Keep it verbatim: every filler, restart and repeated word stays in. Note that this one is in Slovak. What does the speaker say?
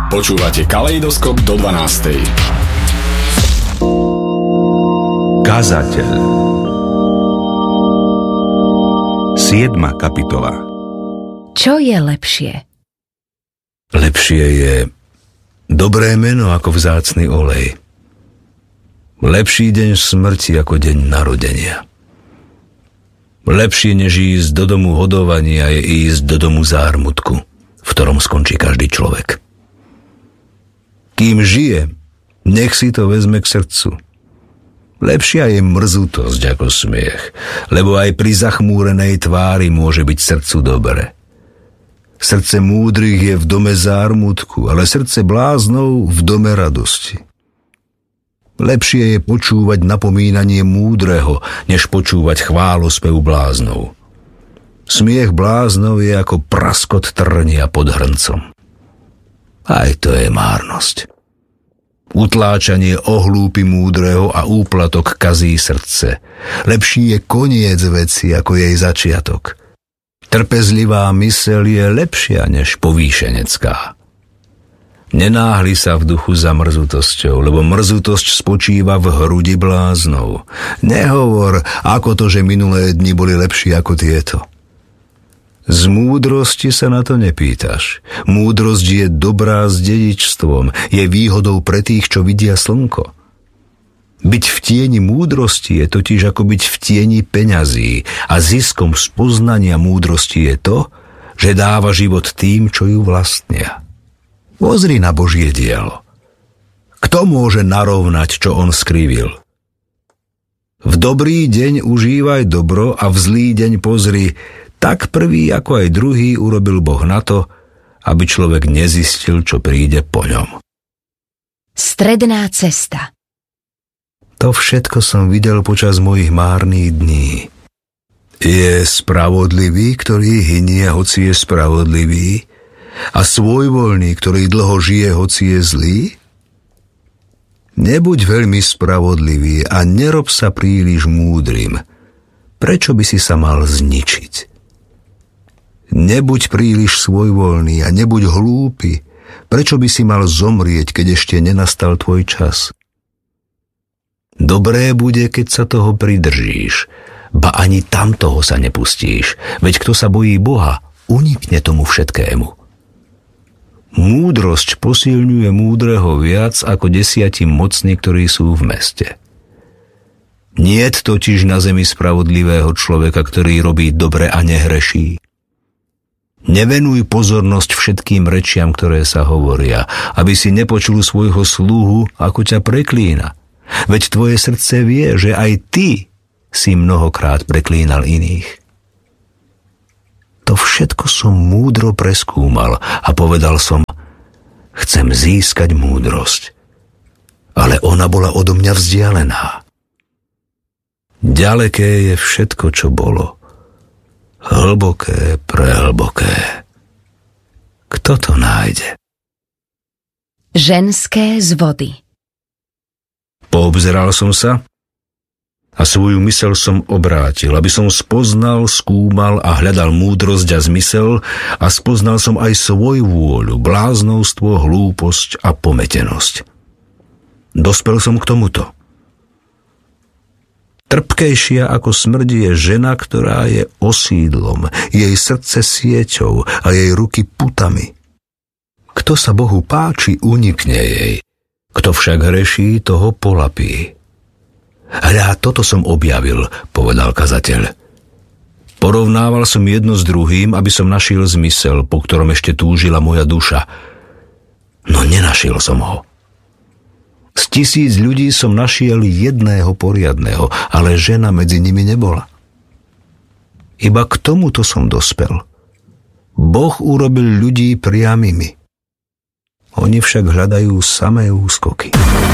Počúvate Kaleidoskop do dvanástej. Kazateľ. Siedma kapitola. Čo je lepšie? Lepšie je dobré meno ako vzácny olej. Lepší deň smrti ako deň narodenia. Lepšie než ísť do domu hodovania je ísť do domu zármutku, v ktorom skončí každý človek. Kým žije, nech si to vezme k srdcu. Lepšia je mrzutosť ako smiech, lebo aj pri zachmúrenej tvári môže byť srdcu dobre. Srdce múdrych je v dome zármutku, ale srdce bláznov v dome radosti. Lepšie je počúvať napomínanie múdreho, než počúvať chválospev bláznov. Smiech bláznov je ako praskot trnia pod hrncom. Aj to je márnosť. Utláčanie ohlúpi múdreho a úplatok kazí srdce. Lepší je koniec veci ako jej začiatok. Trpezlivá myseľ je lepšia než povýšenecká. Nenáhli sa v duchu za mrzutosťou, lebo mrzutosť spočíva v hrudi bláznov. Nehovor, ako to, že minulé dni boli lepšie ako tieto. Z múdrosti sa na to nepýtaš. Múdrosť je dobrá s dedičstvom, je výhodou pre tých, čo vidia slnko. Byť v tieni múdrosti je totiž ako byť v tieni peňazí a ziskom z poznania múdrosti je to, že dáva život tým, čo ju vlastnia. Pozri na Božie dielo. Kto môže narovnať, čo on skrivil? V dobrý deň užívaj dobro a v zlý deň pozri. Tak prvý, ako aj druhý, urobil Boh na to, aby človek nezistil, čo príde po ňom. Stredná cesta. To všetko som videl počas mojich márnych dní. Je spravodlivý, ktorý hynie, hoci je spravodlivý, a svojvoľný, ktorý dlho žije, hoci je zlý? Nebuď veľmi spravodlivý a nerob sa príliš múdrym. Prečo by si sa mal zničiť? Nebuď príliš svojvoľný a nebuď hlúpy. Prečo by si mal zomrieť, keď ešte nenastal tvoj čas? Dobré bude, keď sa toho pridržíš, ba ani tam toho sa nepustíš, veď kto sa bojí Boha, unikne tomu všetkému. Múdrosť posilňuje múdreho viac ako desiati mocní, ktorí sú v meste. Niet totiž na zemi spravodlivého človeka, ktorý robí dobre a nehreší. Nevenuj pozornosť všetkým rečiam, ktoré sa hovoria, aby si nepočul svojho sluhu, ako ťa preklína. Veď tvoje srdce vie, že aj ty si mnohokrát preklínal iných. To všetko som múdro preskúmal a povedal som, chcem získať múdrosť. Ale ona bola odo mňa vzdialená. Ďaleké je všetko, čo bolo. Hlboké, prehlboké. Kto to nájde? Ženské z vody. Poobzeral som sa a svoju myseľ som obrátil, aby som spoznal, skúmal a hľadal múdrosť a zmysel a spoznal som aj svoju vôľu, bláznovstvo, hlúposť a pometenosť. Dospel som k tomuto. Trpkejšia ako smrť je žena, ktorá je osídlom, jej srdce sieťou a jej ruky putami. Kto sa Bohu páči, unikne jej. Kto však hreší, toho polapí. Hľa, toto som objavil, povedal kazateľ. Porovnával som jedno s druhým, aby som našiel zmysel, po ktorom ešte túžila moja duša. No nenašiel som ho. Z tisíc ľudí som našiel jedného poriadneho, ale žena medzi nimi nebola. Iba k tomuto som dospel. Boh urobil ľudí priamymi. Oni však hľadajú samé úskoky.